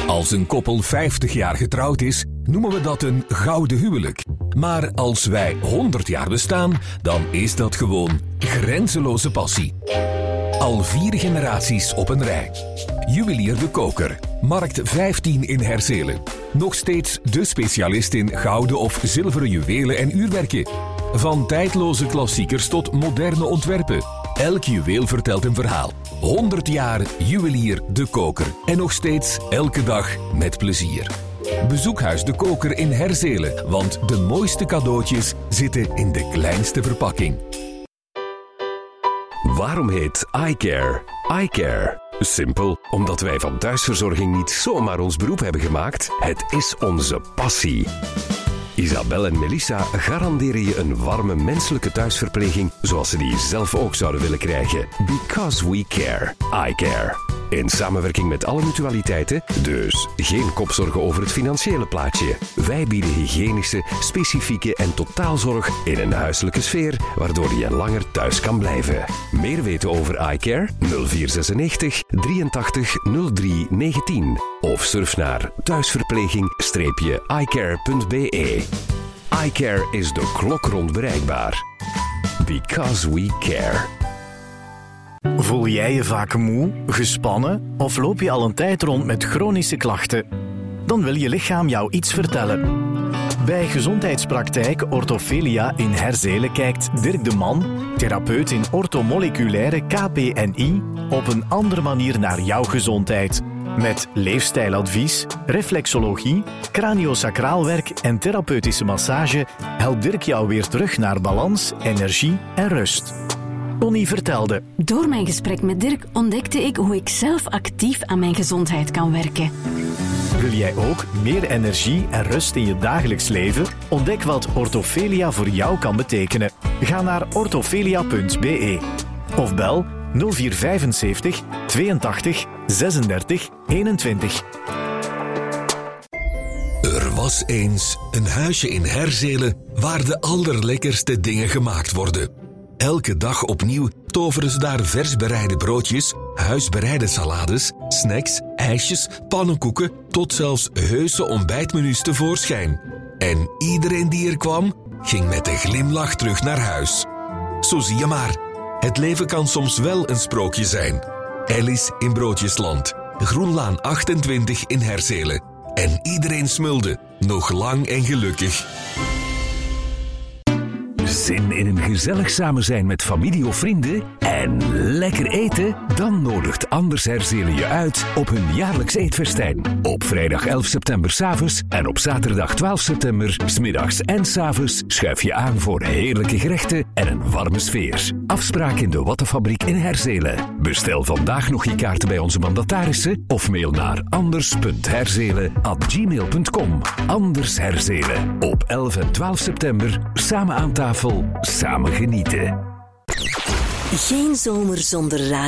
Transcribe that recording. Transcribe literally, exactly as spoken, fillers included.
Als een koppel vijftig jaar getrouwd is, noemen we dat een gouden huwelijk. Maar als wij honderd jaar bestaan, dan is dat gewoon grenzeloze passie. Al vier generaties op een rij. Juwelier De Koker, markt vijftien in Herzelen. Nog steeds de specialist in gouden of zilveren juwelen en uurwerken. Van tijdloze klassiekers tot moderne ontwerpen. Elk juweel vertelt een verhaal. honderd jaar Juwelier De Koker. En nog steeds elke dag met plezier. Bezoek Huis De Koker in Herzelen, want de mooiste cadeautjes zitten in de kleinste verpakking. Waarom heet iCare iCare? Simpel, omdat wij van thuisverzorging niet zomaar ons beroep hebben gemaakt. Het is onze passie. Isabel en Melissa garanderen je een warme menselijke thuisverpleging zoals ze die zelf ook zouden willen krijgen. Because we care. iCare. In samenwerking met alle mutualiteiten, dus geen kopzorgen over het financiële plaatje. Wij bieden hygiënische, specifieke en totaalzorg in een huiselijke sfeer, waardoor je langer thuis kan blijven. Meer weten over iCare? nul vier zesennegentig drieëntachtig nul drie negentien of surf naar thuisverpleging i care punt b e. iCare is de klok rond bereikbaar. Because we care. Voel jij je vaak moe, gespannen of loop je al een tijd rond met chronische klachten? Dan wil je lichaam jou iets vertellen. Bij gezondheidspraktijk Orthofelia in Herzelen kijkt Dirk de Man, therapeut in orthomoleculaire K P N I, op een andere manier naar jouw gezondheid. Met leefstijladvies, reflexologie, craniosacraalwerk en therapeutische massage helpt Dirk jou weer terug naar balans, energie en rust. Connie vertelde: Door mijn gesprek met Dirk ontdekte ik hoe ik zelf actief aan mijn gezondheid kan werken. Wil jij ook meer energie en rust in je dagelijks leven? Ontdek wat Orthofelia voor jou kan betekenen. Ga naar orthofelia punt b e of bel nul vier vijfenzeventig tweeëntachtig zesendertig eenentwintig. Er was eens een huisje in Herzelen waar de allerlekkerste dingen gemaakt worden. Elke dag opnieuw toveren ze daar vers bereide broodjes, huisbereide salades, snacks, ijsjes, pannenkoeken tot zelfs heuse ontbijtmenu's tevoorschijn. En iedereen die er kwam, ging met een glimlach terug naar huis. Zo zie je maar, het leven kan soms wel een sprookje zijn. Alice in Broodjesland, Groenlaan achtentwintig in Herzelen. En iedereen smulde, nog lang en gelukkig. Zin in een gezellig samen zijn met familie of vrienden en lekker eten? Dan nodigt Anders Herzelen je uit op hun jaarlijks eetfestijn. Op vrijdag elf september 's avonds en op zaterdag twaalf september 's middags en 's avonds schuif je aan voor heerlijke gerechten en een warme sfeer. Afspraak in de Wattenfabriek in Herzelen. Bestel vandaag nog je kaarten bij onze mandatarissen of mail naar anders punt herzelen at gmail punt com. Anders Herzelen. Op elf en twaalf september samen aan tafel. Samen genieten. Geen zomer zonder radio.